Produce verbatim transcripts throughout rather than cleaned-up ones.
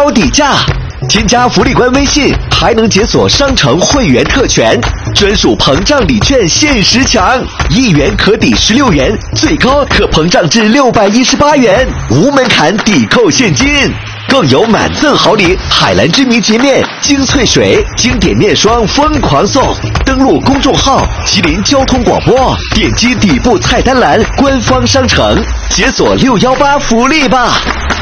高底价。添加福利官微信还能解锁商城会员特权，专属膨胀礼券限时抢，一元可抵十六元，最高可膨胀至六百一十八元，无门槛抵扣现金。更有满赠好礼海蓝之谜洁面、精粹水、经典面霜疯狂送。登录公众号吉林交通广播，点击底部菜单栏官方商城，解锁六一八福利吧。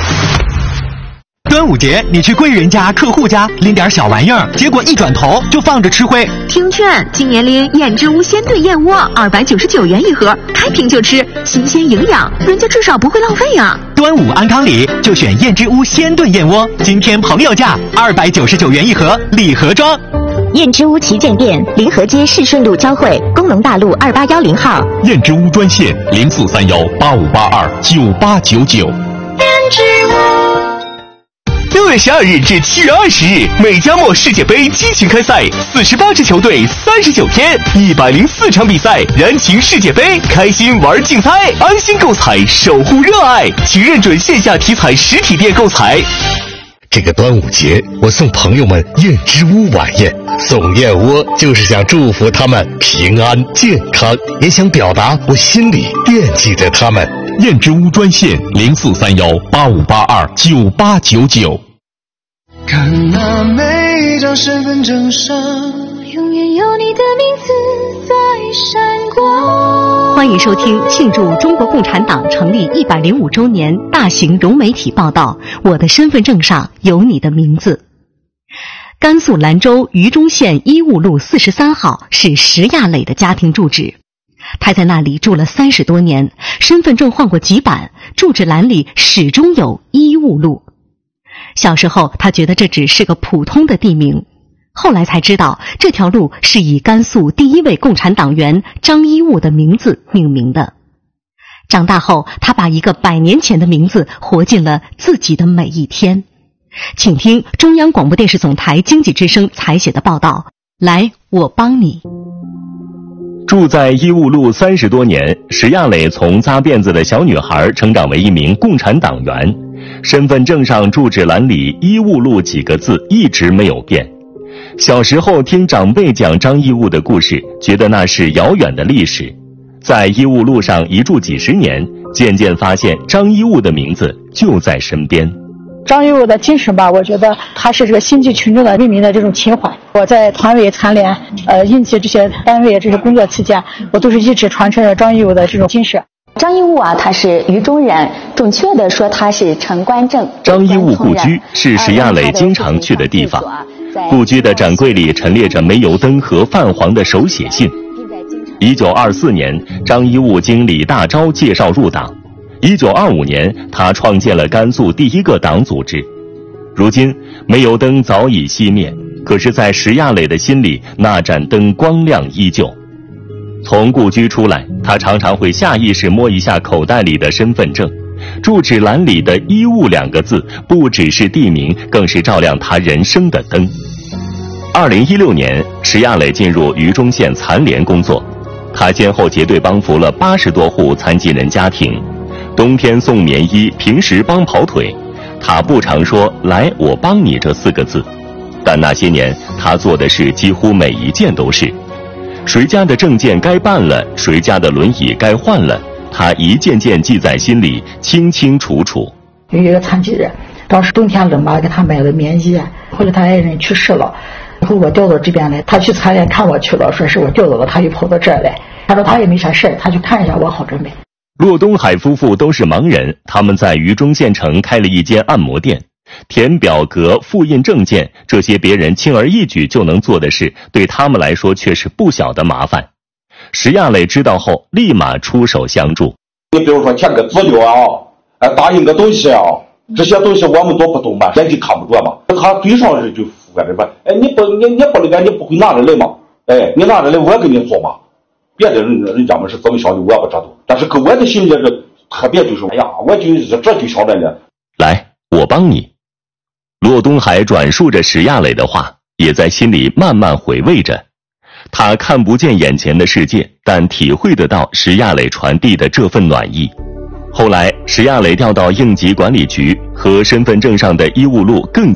端午节你去贵人家客户家拎点小玩意儿，结果一转头就放着吃灰。 听劝，今年拎燕之屋鲜炖燕窝二百九十九元一盒，开瓶就吃，新鲜营养，人家至少不会浪费啊。 端午安康礼就选燕之屋鲜炖燕窝，今天朋友价二百九十九元一盒，礼盒装。 燕之屋旗舰店，临河街市顺路交汇，工农大路二八幺零号。 燕之屋专线零四三幺八五八二九八九九。 燕之屋。 六月十二日至七月二十日，美加墨世界杯激情开赛，四十八支球队，三十九天，一百零四场比赛，燃情世界杯，开心玩竞猜，安心购彩，守护热爱，请认准线下体彩实体店购彩。 这个端午节，我送朋友们燕之屋晚宴，送燕窝就是想祝福他们平安健康，也想表达我心里惦记着他们。 燕之屋专线零四三幺八五八二九八九九。 看那每张身份证上，永远有你的名字在闪光。 欢迎收听庆祝中国共产党成立一百零五周年大型融媒体报道《我的身份证上有你的名字》。甘肃兰州榆中县医务路四十三号是石亚磊的家庭住址，他在那里住了三十多年，身份证换过几版，住址栏里始终有医务路。小时候他觉得这只是个普通的地名，后来才知道这条路是以甘肃第一位共产党员张一物的名字命名的。长大后他把一个百年前的名字活进了自己的每一天。请听中央广播电视总台经济之声采写的报道，来，我帮你。 住在医务路三十多年，石亚磊从扎辫子的小女孩成长为一名共产党员，身份证上住址栏里医务路几个字一直没有变。小时候听长辈讲张一物的故事，觉得那是遥远的历史，在医务路上一住几十年，渐渐发现张一物的名字就在身边。 张一物的精神吧，我觉得他是这个心系群众的为民的这种情怀。我在团委、残联、呃应急这些单位这些工作期间，我都是一直传承着张一物的这种精神。 张一物啊，他是榆中人，准确的说他是陈官正。 张一物故居是石亚磊经常去的地方，故居的展柜里陈列着煤油灯和泛黄的手写信。一九二四年，张一物经李大钊介绍入党。一九二五年，他创建了甘肃第一个党组织。如今，煤油灯早已熄灭，可是，在石亚磊的心里，那盏灯光亮依旧。从故居出来，他常常会下意识摸一下口袋里的身份证，住址栏里的医务两个字，不只是地名，更是照亮他人生的灯。二零一六年，石亚磊进入榆中县残联工作，他先后结对帮扶了八十多户残疾人家庭。冬天送棉衣，平时帮跑腿。他不常说“来，我帮你”这四个字，但那些年他做的事几乎每一件都是。谁家的证件该办了，谁家的轮椅该换了，他一件件记在心里，清清楚楚。 有一个残疾人，当时冬天冷嘛，给他买了棉衣，后来他爱人去世了，以后我调到这边来，他去残联看我去了，说是我调到了，他就跑到这儿来。他说他也没啥事儿，他去看一下我好准备。 骆东海夫妇都是盲人，他们在榆中县城开了一间按摩店。填表格、复印证件，这些别人轻而易举就能做的事，对他们来说却是不小的麻烦。石亚磊知道后，立马出手相助。 你比如说填个资料啊，哎，打印个东西啊，这些东西我们都不懂嘛，眼睛看不着嘛。他对上人就服了，吧？哎，你不，你你不那个，你不会拿着来吗？哎，你拿着来，我给你做嘛。别的人人家们是怎么想的，我也不知道。但是搁我的心里是特别就是，哎呀，我就这就晓得了。 来，我帮你。骆东海转述着石亚磊的话，也在心里慢慢回味着。他看不见眼前的世界，但体会得到石亚磊传递的这份暖意。后来，石亚磊调到应急管理局，和身份证上的医务路更